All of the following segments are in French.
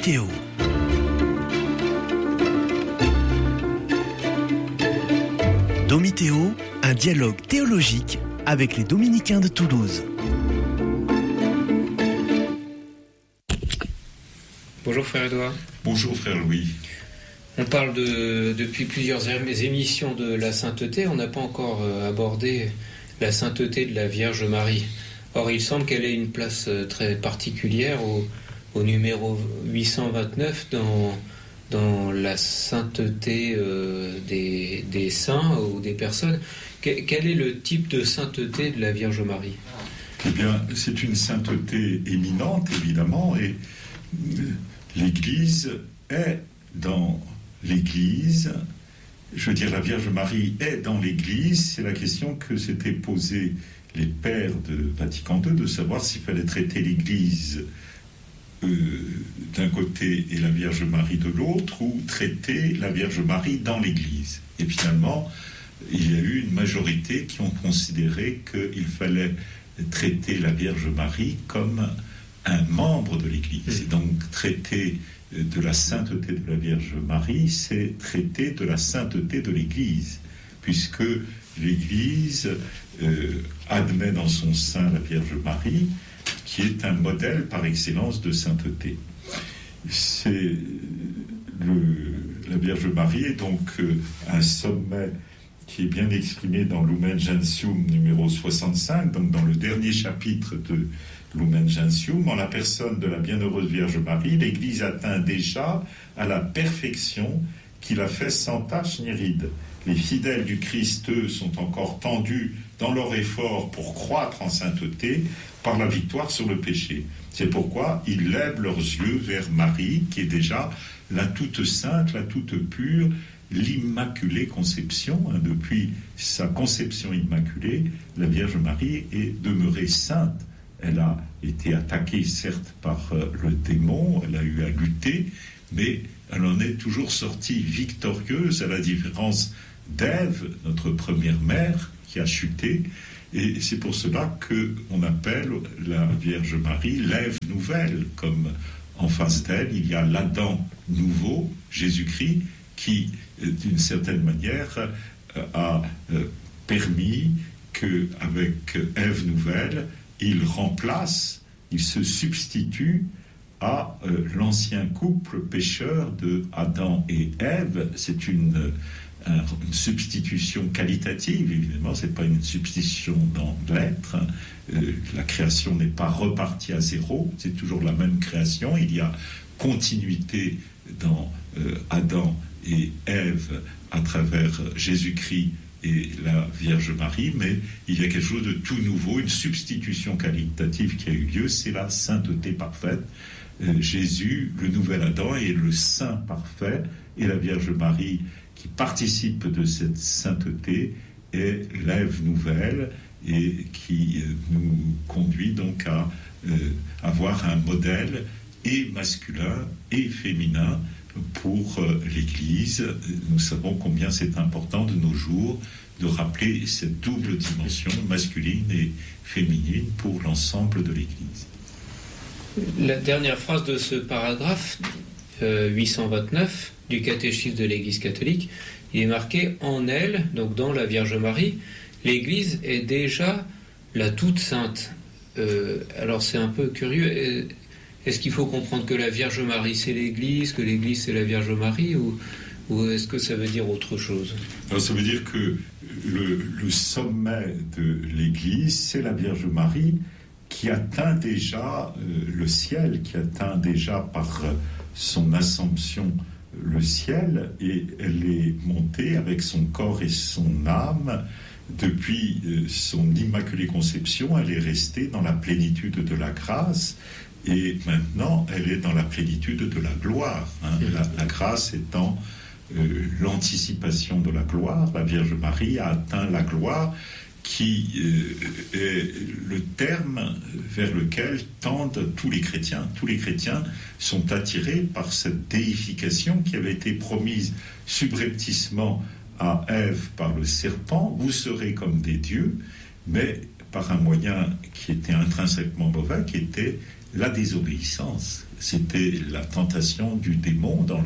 Domithéo. Domithéo, un dialogue théologique avec les dominicains de Toulouse. Bonjour frère Edouard. Bonjour frère Louis. On parle depuis plusieurs émissions de la sainteté, on n'a pas encore abordé la sainteté de la Vierge Marie. Or il semble qu'elle ait une place très particulière au numéro 829 dans la sainteté des saints ou des personnes. Quel est le type de sainteté de la Vierge Marie ? Eh bien, c'est une sainteté éminente, évidemment, et l'Église est dans l'Église. Je veux dire, la Vierge Marie est dans l'Église. C'est la question que s'étaient posée les pères de Vatican II, de savoir s'il fallait traiter l'Église d'un côté et la Vierge Marie de l'autre, ou traiter la Vierge Marie dans l'Église. Et finalement, il y a eu une majorité qui ont considéré qu'il fallait traiter la Vierge Marie comme un membre de l'Église. Et donc, traiter de la sainteté de la Vierge Marie, c'est traiter de la sainteté de l'Église, puisque l'Église admet dans son sein la Vierge Marie, qui est un modèle par excellence de sainteté. C'est la Vierge Marie est donc un sommet qui est bien exprimé dans Lumen Gentium numéro 65, donc dans le dernier chapitre de Lumen Gentium. En la personne de la bienheureuse Vierge Marie, l'Église atteint déjà à la perfection qui la fait sans tache ni ride. Les fidèles du Christ, eux, sont encore tendus dans leur effort pour croître en sainteté par la victoire sur le péché. C'est pourquoi ils lèvent leurs yeux vers Marie, qui est déjà la toute sainte, la toute pure, l'Immaculée Conception. Depuis sa conception immaculée, la Vierge Marie est demeurée sainte. Elle a été attaquée, certes, par le démon, elle a eu à lutter, mais elle en est toujours sortie victorieuse, à la différence d'Ève, notre première mère, qui a chuté. Et c'est pour cela qu'on appelle la Vierge Marie l'Ève nouvelle, comme en face d'elle, il y a l'Adam nouveau, Jésus-Christ, qui, d'une certaine manière, a permis qu'avec Ève nouvelle, il remplace, il se substitue à l'ancien couple pécheur de Adam et Ève. C'est une substitution qualitative, évidemment, c'est pas une substitution dans l'être. La création n'est pas repartie à zéro, c'est toujours la même création. Il y a continuité dans Adam et Ève à travers Jésus-Christ et la Vierge Marie, mais il y a quelque chose de tout nouveau, une substitution qualitative qui a eu lieu, c'est la sainteté parfaite. Jésus, le nouvel Adam, est le saint parfait, et la Vierge Marie, qui participe de cette sainteté, est l'Ève nouvelle, et qui nous conduit donc à avoir un modèle et masculin et féminin pour l'Église. Nous savons combien c'est important de nos jours de rappeler cette double dimension masculine et féminine pour l'ensemble de l'Église. La dernière phrase de ce paragraphe 829 du catéchisme de l'Église catholique, il est marqué « En elle », donc dans la Vierge Marie, l'Église est déjà la toute sainte. Alors c'est un peu curieux. Est-ce qu'il faut comprendre que la Vierge Marie c'est l'Église, que l'Église c'est la Vierge Marie, ou est-ce que ça veut dire autre chose ? Alors ça veut dire que le sommet de l'Église, c'est la Vierge Marie qui atteint déjà le ciel, qui atteint déjà par son assomption le ciel, et elle est montée avec son corps et son âme. Depuis son immaculée conception, elle est restée dans la plénitude de la grâce, et maintenant elle est dans la plénitude de la gloire. La grâce étant l'anticipation de la gloire, la Vierge Marie a atteint la gloire qui est le terme vers lequel tendent tous les chrétiens. Tous les chrétiens sont attirés par cette déification qui avait été promise subrepticement à Ève par le serpent. Vous serez comme des dieux, mais par un moyen qui était intrinsèquement mauvais, qui était la désobéissance. C'était la tentation du démon dans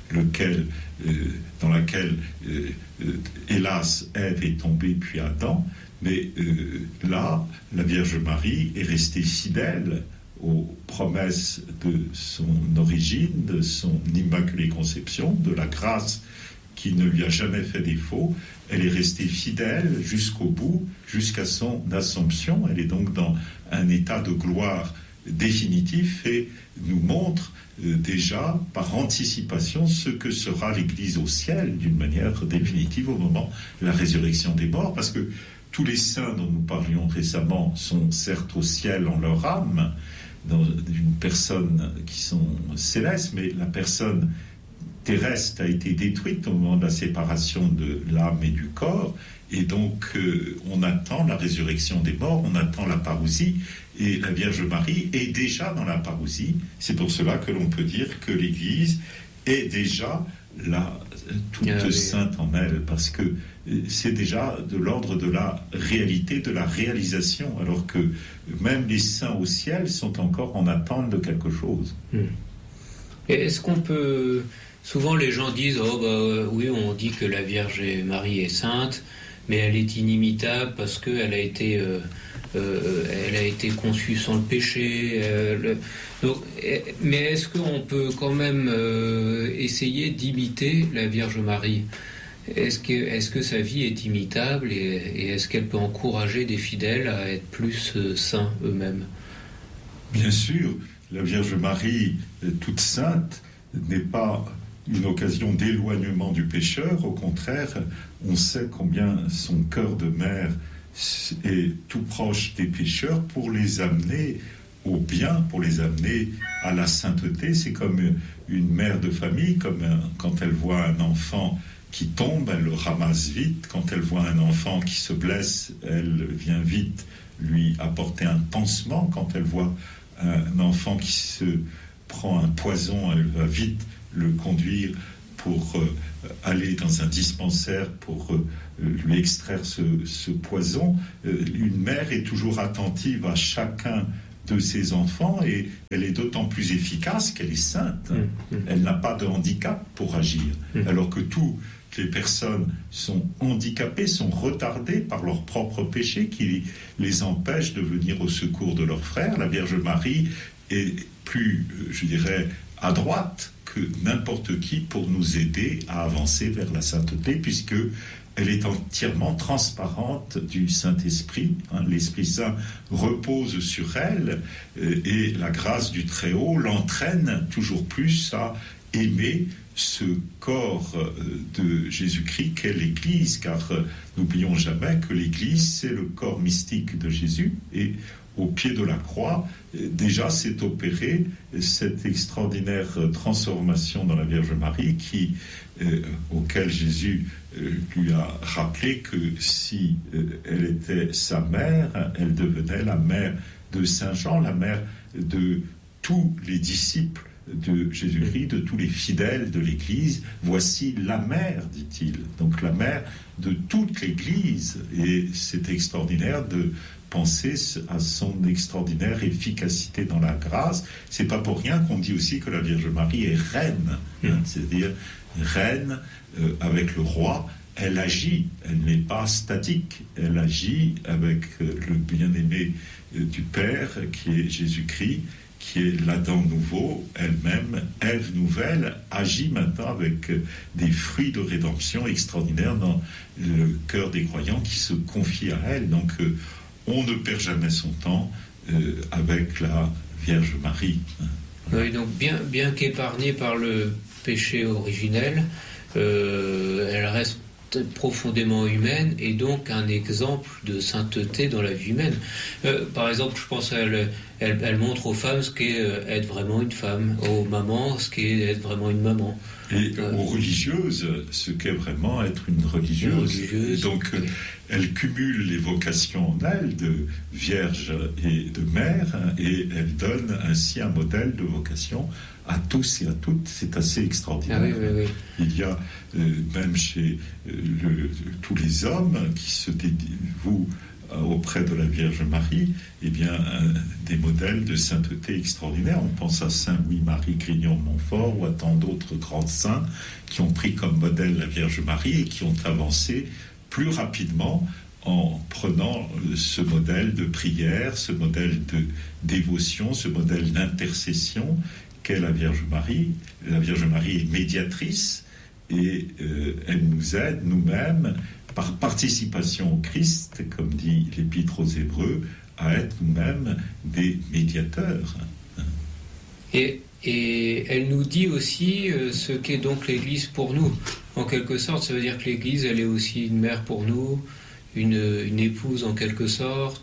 laquelle, hélas, Ève est tombée puis Adam. Mais là, la Vierge Marie est restée fidèle aux promesses de son origine, de son immaculée conception, de la grâce qui ne lui a jamais fait défaut. Elle est restée fidèle jusqu'au bout, jusqu'à son Assomption. Elle est donc dans un état de gloire définitif et nous montre déjà par anticipation ce que sera l'Église au ciel d'une manière définitive au moment de la résurrection des morts, parce que tous les saints dont nous parlions récemment sont certes au ciel en leur âme, dans une personne qui sont célestes, mais la personne terrestre a été détruite au moment de la séparation de l'âme et du corps, et donc on attend la résurrection des morts, on attend la parousie, et la Vierge Marie est déjà dans la parousie. C'est pour cela que l'on peut dire que l'Église est déjà toute sainte en elle, parce que c'est déjà de l'ordre de la réalité, de la réalisation, alors que même les saints au ciel sont encore en attente de quelque chose. Et est-ce qu'on peut... Souvent les gens disent oui, on dit que la Vierge Marie est sainte, mais elle est inimitable parce qu'elle a été conçue sans le péché. Mais est-ce qu'on peut quand même essayer d'imiter la Vierge Marie ? Est-ce que sa vie est imitable et est-ce qu'elle peut encourager des fidèles à être plus saints eux-mêmes ? Bien sûr, la Vierge Marie, toute sainte, n'est pas une occasion d'éloignement du pécheur. Au contraire, on sait combien son cœur de mère est tout proche des pécheurs pour les amener au bien, pour les amener à la sainteté. C'est comme une mère de famille, comme quand elle voit un enfant qui tombe, elle le ramasse vite. Quand elle voit un enfant qui se blesse, elle vient vite lui apporter un pansement. Quand elle voit un enfant qui se prend un poison, elle va vite le conduire pour aller dans un dispensaire pour lui extraire ce poison. Une mère est toujours attentive à chacun de ses enfants et elle est d'autant plus efficace qu'elle est sainte. Elle n'a pas de handicap pour agir, alors que toutes les personnes sont handicapées, sont retardées par leurs propres péchés qui les empêchent de venir au secours de leurs frères. La Vierge Marie est plus, je dirais, à droite que n'importe qui pour nous aider à avancer vers la sainteté, puisque elle est entièrement transparente du Saint-Esprit. L'Esprit Saint repose sur elle et la grâce du Très-Haut l'entraîne toujours plus à aimer ce corps de Jésus-Christ qu'est l'Église, car n'oublions jamais que l'Église, c'est le corps mystique de Jésus, et au pied de la croix, déjà s'est opérée cette extraordinaire transformation dans la Vierge Marie auquel Jésus lui a rappelé que si elle était sa mère, elle devenait la mère de Saint Jean, la mère de tous les disciples de Jésus-Christ, de tous les fidèles de l'Église. Voici la mère, dit-il, donc la mère de toute l'Église. Et c'est extraordinaire de penser à son extraordinaire efficacité dans la grâce. C'est pas pour rien qu'on dit aussi que la Vierge Marie est reine, c'est-à-dire reine avec le roi. Elle agit, elle n'est pas statique, elle agit avec le bien-aimé du Père qui est Jésus-Christ, qui est l'Adam nouveau, elle-même, Ève nouvelle, agit maintenant avec des fruits de rédemption extraordinaires dans le cœur des croyants qui se confient à elle. Donc on ne perd jamais son temps avec la Vierge Marie. Oui, donc bien qu'épargnée par le péché originel, elle reste profondément humaine et donc un exemple de sainteté dans la vie humaine. Par exemple, je pense elle montre aux femmes ce qu'est être vraiment une femme, aux mamans ce qu'est être vraiment une maman. Et aux religieuses, ce qu'est vraiment être une religieuse. Donc, elle cumule les vocations en elle de vierge et de mère, et elle donne ainsi un modèle de vocation à tous et à toutes. C'est assez extraordinaire. Oui. Il y a même chez tous les hommes qui se dévouent auprès de la Vierge Marie, eh bien, des modèles de sainteté extraordinaires. On pense à Saint Louis-Marie Grignon de Montfort ou à tant d'autres grands saints qui ont pris comme modèle la Vierge Marie et qui ont avancé plus rapidement en prenant ce modèle de prière, ce modèle de dévotion, ce modèle d'intercession qu'est la Vierge Marie. La Vierge Marie est médiatrice et elle nous aide nous-mêmes par participation au Christ, comme dit l'Épître aux Hébreux, à être nous-mêmes des médiateurs. Et elle nous dit aussi ce qu'est donc l'Église pour nous. En quelque sorte, ça veut dire que l'Église, elle est aussi une mère pour nous, une épouse en quelque sorte,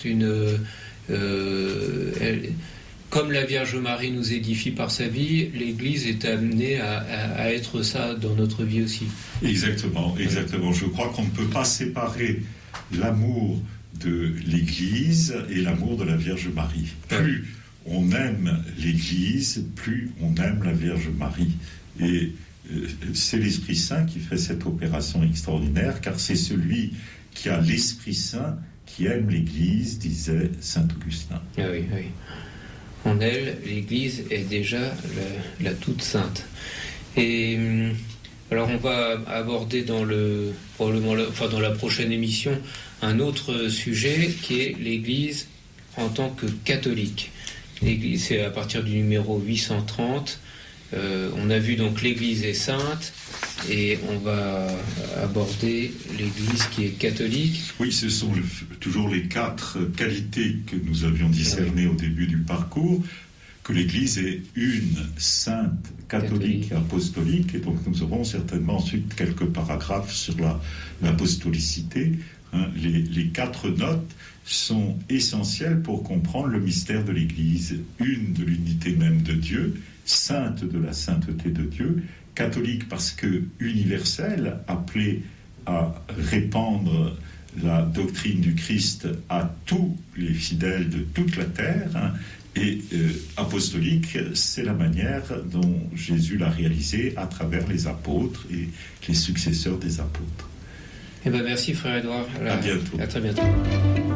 comme la Vierge Marie nous édifie par sa vie, l'Église est amenée à être ça dans notre vie aussi. Exactement. Je crois qu'on ne peut pas séparer l'amour de l'Église et l'amour de la Vierge Marie. Plus on aime l'Église, plus on aime la Vierge Marie. Et c'est l'Esprit Saint qui fait cette opération extraordinaire, car c'est celui qui a l'Esprit Saint qui aime l'Église, disait saint Augustin. Ah oui. En elle, l'Église est déjà la toute sainte. Et alors on va aborder dans la prochaine émission un autre sujet qui est l'Église en tant que catholique. L'Église, c'est à partir du numéro 830. On a vu donc l'Église est sainte et on va aborder l'Église qui est catholique. Oui, ce sont toujours les 4 qualités que nous avions discernées au début du parcours, que l'Église est une sainte catholique et apostolique, et donc nous aurons certainement ensuite quelques paragraphes sur l'apostolicité. Les 4 notes sont essentielles pour comprendre le mystère de l'Église, une de l'unité même de Dieu, sainte de la sainteté de Dieu, catholique parce que universelle, appelée à répandre la doctrine du Christ à tous les fidèles de toute la terre, et apostolique, c'est la manière dont Jésus l'a réalisé à travers les apôtres et les successeurs des apôtres. Eh bien, merci frère Édouard. À bientôt. À très bientôt.